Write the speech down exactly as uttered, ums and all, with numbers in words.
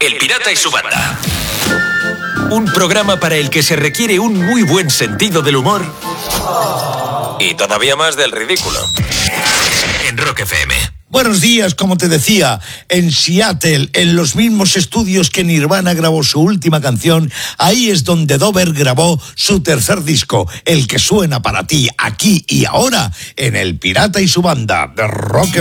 El Pirata y su banda. Un programa para el que se requiere un muy buen sentido del humor y todavía más del ridículo. En Rock F M. Buenos días, como te decía, en Seattle, en los mismos estudios que Nirvana grabó su última canción, ahí es donde Dover grabó su tercer disco, el que suena para ti aquí y ahora en El Pirata y su banda de Rock F M.